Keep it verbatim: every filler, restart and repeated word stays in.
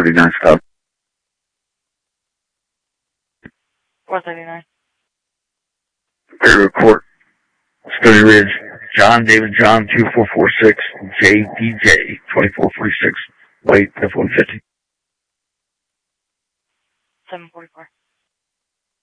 thirty-nine stop. four thirty-nine. Area Court, Stony Ridge, John David John two four four six, J D J twenty-four forty-six, weight F one fifty. seven forty-four.